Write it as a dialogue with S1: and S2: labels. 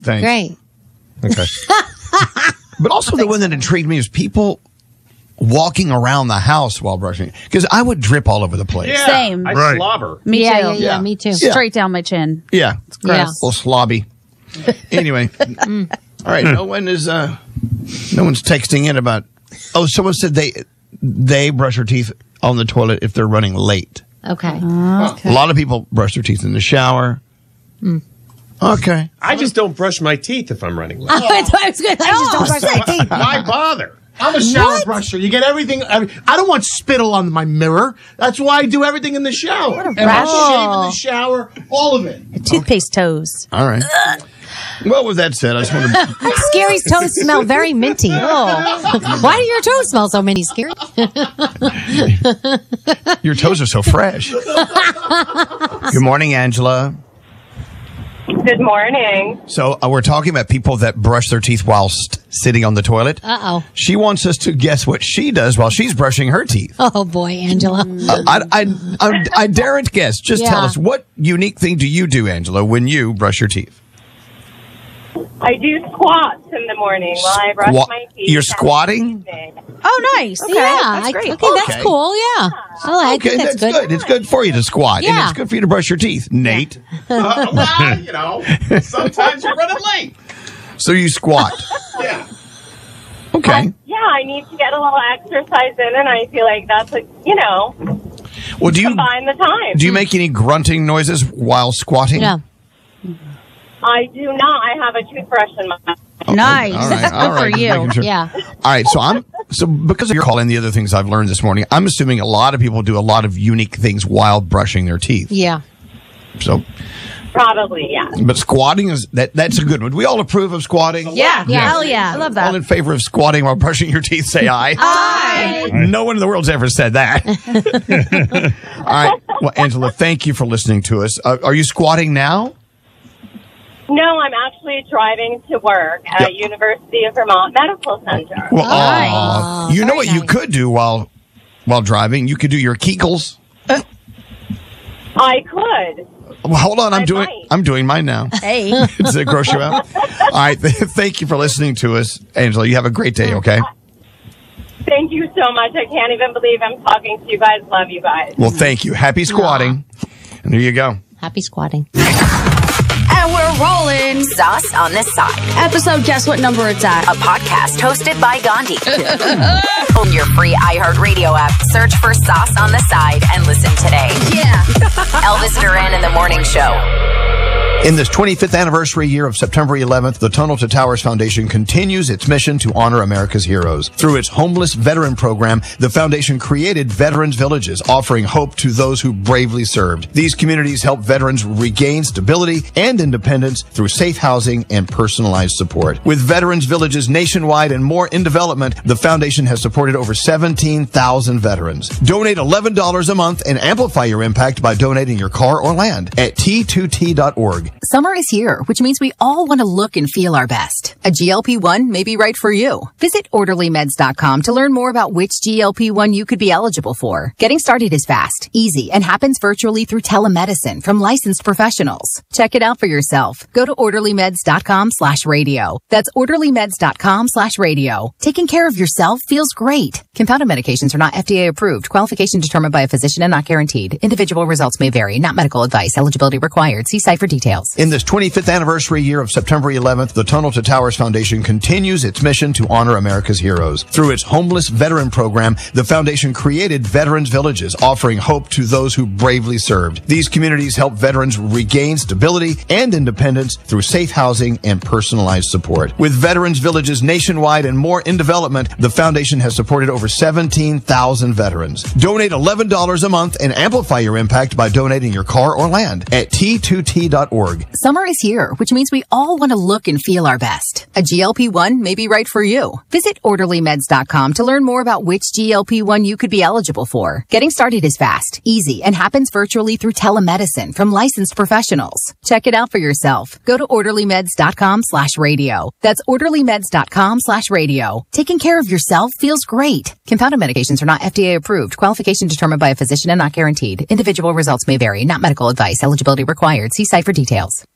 S1: Thanks.
S2: Great.
S1: Okay. But also the one that intrigued me is people walking around the house while brushing. Because I would drip all over the place.
S3: Yeah,
S4: Same.
S3: I slobber.
S4: Me too.
S2: Yeah, me too.
S1: Yeah.
S4: Straight down my chin.
S1: Yeah. It's
S2: gross. Yeah.
S1: A little slobby. Anyway. All right. No one's texting in about, someone said they brush their teeth on the toilet if they're running late.
S2: Okay.
S1: A lot of people brush their teeth in the shower. Okay.
S3: I just don't brush my teeth if I'm running late.
S2: I just don't brush my teeth.
S3: Why bother?
S5: I'm a shower brusher. You get everything. I don't want spittle on my mirror. That's why I do everything in the shower. And I shave in the shower, all of it.
S4: Toothpaste toes.
S1: All right. Well, with that said, I just want to...
S2: Scary's toes smell very minty. Why do your toes smell so minty, Scary?
S1: Your toes are so fresh. Good morning, Angela.
S6: Good morning.
S1: So we're talking about people that brush their teeth whilst sitting on the toilet.
S2: Uh-oh.
S1: She wants us to guess what she does while she's brushing her teeth.
S2: Oh, boy, Angela.
S1: I daren't guess. Just tell us, what unique thing do you do, Angela, when you brush your teeth?
S6: I do squats in the morning while I brush my teeth.
S1: You're squatting?
S4: Oh, nice. Okay.
S2: Yeah,
S4: That's great.
S2: Okay, that's cool. Yeah. I think that's good.
S1: It's good for you to squat.
S2: Yeah.
S1: And it's good for you to brush your teeth, Nate.
S3: Well, sometimes you're running late.
S1: So you squat.
S3: Yeah.
S1: Okay.
S6: Yeah, I need to get a little exercise in, and I feel like that's
S1: Well,
S6: combine the time.
S1: Do you make any grunting noises while squatting?
S2: Yeah.
S6: I do not. I have a toothbrush in my mouth.
S4: Nice.
S1: All right.
S4: Good for
S1: Just
S4: you.
S1: making sure.
S2: Yeah.
S1: All right. So because of your call and the other things I've learned this morning, I'm assuming a lot of people do a lot of unique things while brushing their teeth.
S2: Yeah.
S1: So,
S6: Probably, yeah.
S1: but squatting that's a good one. Do we all approve of squatting?
S4: Yeah.
S2: Yeah.
S4: Hell yeah. I love
S1: All
S4: that.
S1: in favor of squatting while brushing your teeth, say aye.
S4: Aye.
S1: No one in the world's ever said that. All right. Well, Angela, thank you for listening to us. Are you squatting now?
S6: No, I'm actually driving to work at University of Vermont Medical Center.
S1: Well,
S2: Nice.
S1: you know what
S2: Very
S1: you could do while driving? You could do your Kegels.
S6: I could.
S1: Well, hold on. I'm
S6: might.
S1: doing mine now.
S4: Hey.
S1: Does it gross you out? All right. Thank you for listening to us, Angela. You have a great day, okay?
S6: Thank you so much. I can't even believe I'm talking to you guys. Love you guys.
S1: Well, thank you. Happy squatting. And there you go.
S2: Happy squatting.
S4: And we're rolling.
S7: Sauce on the Side.
S4: Episode, guess what number it's at?
S7: A podcast hosted by Gandhi. Own your free iHeartRadio app. Search for Sauce on the Side and listen today.
S4: Yeah.
S7: Elvis Duran in the Morning Show.
S1: In this 25th anniversary year of September 11th, the Tunnel to Towers Foundation continues its mission to honor America's heroes. Through its homeless veteran program, the foundation created Veterans Villages, offering hope to those who bravely served. These communities help veterans regain stability and independence through safe housing and personalized support. With Veterans Villages nationwide and more in development, the foundation has supported over 17,000 veterans. Donate $11 a month and amplify your impact by donating your car or land at T2T.org.
S7: Summer is here, which means we all want to look and feel our best. A GLP-1 may be right for you. Visit OrderlyMeds.com to learn more about which GLP-1 you could be eligible for. Getting started is fast, easy, and happens virtually through telemedicine from licensed professionals. Check it out for yourself. Go to OrderlyMeds.com/radio. That's OrderlyMeds.com/radio. Taking care of yourself feels great. Compounded medications are not FDA approved. Qualification determined by a physician and not guaranteed. Individual results may vary. Not medical advice. Eligibility required. See site for details.
S1: In this 25th anniversary year of September 11th, the Tunnel to Towers Foundation continues its mission to honor America's heroes. Through its homeless veteran program, the foundation created Veterans Villages, offering hope to those who bravely served. These communities help veterans regain stability and independence through safe housing and personalized support. With Veterans Villages nationwide and more in development, the foundation has supported over 17,000 veterans. Donate $11 a month and amplify your impact by donating your car or land at T2T.org.
S7: Summer is here, which means we all want to look and feel our best. A GLP-1 may be right for you. Visit OrderlyMeds.com to learn more about which GLP-1 you could be eligible for. Getting started is fast, easy, and happens virtually through telemedicine from licensed professionals. Check it out for yourself. Go to OrderlyMeds.com/radio. That's OrderlyMeds.com/radio. Taking care of yourself feels great. Compounded medications are not FDA approved. Qualification determined by a physician and not guaranteed. Individual results may vary. Not medical advice. Eligibility required. See site for details.